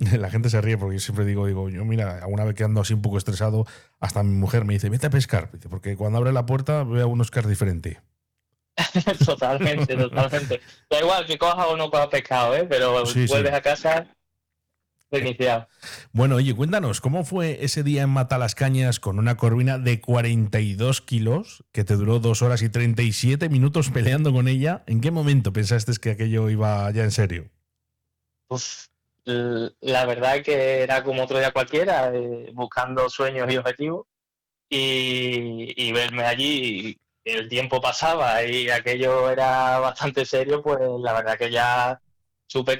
La gente se ríe porque yo siempre digo, yo mira, alguna vez que ando así un poco estresado, hasta mi mujer me dice, vete a pescar, dice, porque cuando abre la puerta veo a un Oscar diferente. Totalmente, totalmente. Da igual que cojas o no cojas pescado, ¿eh? Pero Sí, vuelves sí. a casa reiniciado. Bueno, oye, cuéntanos, ¿cómo fue ese día en Matalascañas con una corvina de 42 kilos que te duró 2 horas y 37 minutos peleando con ella? ¿En qué momento pensaste que aquello iba ya en serio? Uf, la verdad que era como otro día cualquiera, buscando sueños y objetivos, y verme allí, el tiempo pasaba y aquello era bastante serio, pues la verdad que ya supe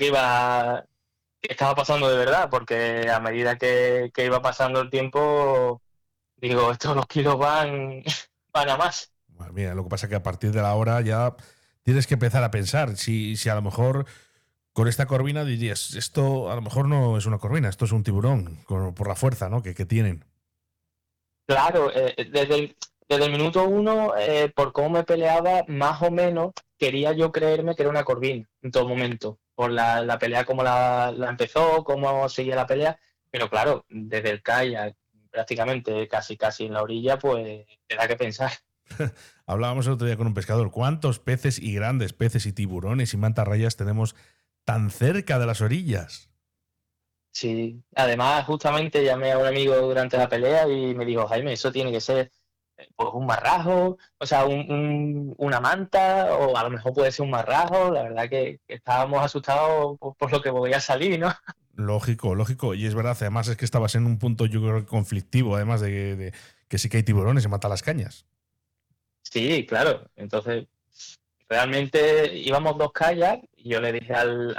que estaba pasando de verdad, porque a medida que iba pasando el tiempo, digo, estos los kilos van a más. Bueno, mira, lo que pasa es que a partir de la hora ya tienes que empezar a pensar si a lo mejor con esta corvina dirías, esto a lo mejor no es una corvina, esto es un tiburón, por la fuerza, ¿no? que tienen. Claro, desde el minuto uno, por cómo me peleaba, más o menos quería yo creerme que era una corvina en todo momento, por la pelea como la empezó, cómo seguía la pelea, pero claro, desde el kayak, prácticamente casi en la orilla, pues te da que pensar. Hablábamos el otro día con un pescador, ¿cuántos peces y grandes peces y tiburones y mantarrayas tenemos tan cerca de las orillas? Sí, además justamente llamé a un amigo durante la pelea y me dijo, Jaime, eso tiene que ser pues un marrajo, o sea, una manta, o a lo mejor puede ser un marrajo. La verdad que estábamos asustados por lo que podía salir, ¿no? Lógico, lógico. Y es verdad, además es que estabas en un punto, yo creo, conflictivo, además de que sí que hay tiburones en Matalascañas. Sí, claro. Entonces, realmente íbamos dos kayaks y yo le dije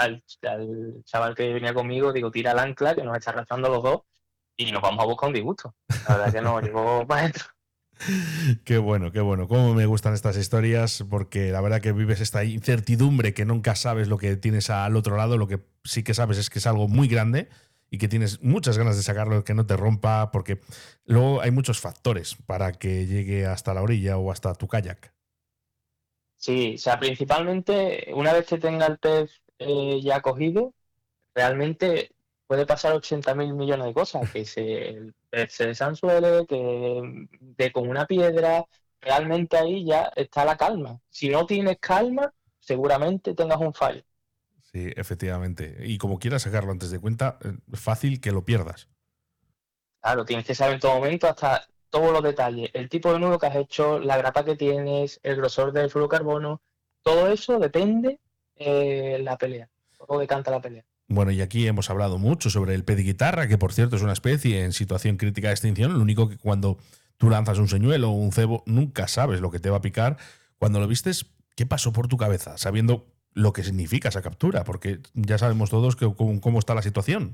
al chaval que venía conmigo, digo, tira el ancla, que nos está arrastrando los dos y nos vamos a buscar un disgusto. La verdad que nos llevó para adentro. Qué bueno, qué bueno. Cómo me gustan estas historias, porque la verdad que vives esta incertidumbre que nunca sabes lo que tienes al otro lado. Lo que sí que sabes es que es algo muy grande y que tienes muchas ganas de sacarlo, que no te rompa, porque luego hay muchos factores para que llegue hasta la orilla o hasta tu kayak. Sí, o sea, principalmente una vez que tenga el pez ya cogido, realmente puede pasar 80.000 millones de cosas, que el pez se desanzuele, que de con una piedra, realmente ahí ya está la calma. Si no tienes calma, seguramente tengas un fallo. Sí, efectivamente. Y como quieras sacarlo antes de cuenta, fácil que lo pierdas. Claro, tienes que saber en todo momento hasta todos los detalles, el tipo de nudo que has hecho, la grapa que tienes, el grosor del fluorocarbono, todo eso depende la pelea, o decanta la pelea. Bueno, y aquí hemos hablado mucho sobre el pez de guitarra, que por cierto es una especie en situación crítica de extinción. Lo único que cuando tú lanzas un señuelo o un cebo, nunca sabes lo que te va a picar. Cuando lo vistes, ¿qué pasó por tu cabeza? Sabiendo lo que significa esa captura, porque ya sabemos todos cómo está la situación.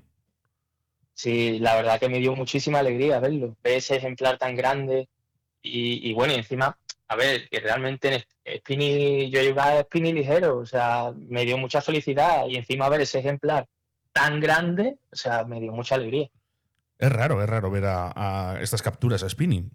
Sí, la verdad que me dio muchísima alegría verlo, ver ese ejemplar tan grande y bueno, y encima, a ver, que realmente en spinning, yo llevaba spinning ligero, o sea, me dio mucha felicidad y encima ver ese ejemplar tan grande, o sea, me dio mucha alegría. Es raro ver a estas capturas a spinning.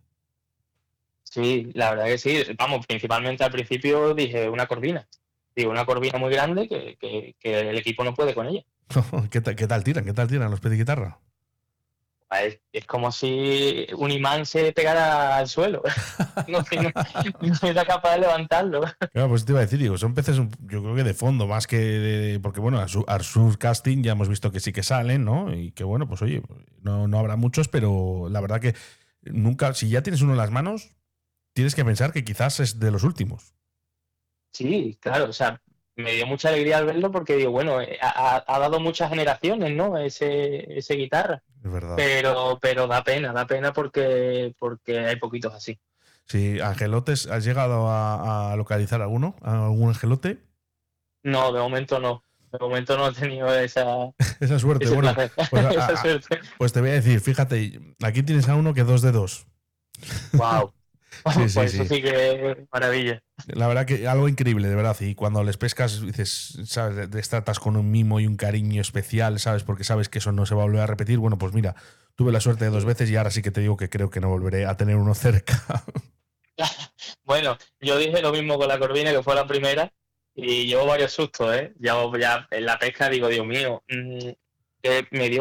Sí, la verdad que sí, vamos, principalmente al principio dije una corvina, digo, una corvina muy grande que el equipo no puede con ella. ¿Qué tal tiran? ¿Qué tal tiran los pez de guitarra? Es como si un imán se pegara al suelo. No era capaz de levantarlo. Claro, pues te iba a decir, digo, son peces, yo creo que de fondo, más que porque bueno, Arsur Casting ya hemos visto que sí que salen, ¿no? Y que bueno, pues oye, no habrá muchos, pero la verdad que nunca, si ya tienes uno en las manos, tienes que pensar que quizás es de los últimos. Sí, claro, o sea, me dio mucha alegría al verlo porque digo, bueno, ha dado muchas generaciones, ¿no? Ese guitarra. Es verdad. Pero da pena porque hay poquitos así. Sí, angelotes, ¿has llegado a localizar alguno? ¿A ¿Algún angelote? No, de momento no. De momento no he tenido Esa suerte, ese bueno, placer, pues, esa suerte. pues te voy a decir, fíjate, aquí tienes a uno que dos de dos. Wow, Sí, sí, pues eso sí. sí que es maravilla. La verdad que algo increíble, de verdad. Y cuando les pescas, dices, ¿sabes? Les tratas con un mimo y un cariño especial, ¿sabes? Porque sabes que eso no se va a volver a repetir. Bueno, pues mira, tuve la suerte de dos Sí. veces y ahora sí que te digo que creo que no volveré a tener uno cerca. Bueno, yo dije lo mismo con la corvina, que fue la primera, y llevo varios sustos, ¿eh? Ya en la pesca digo, Dios mío, que me dio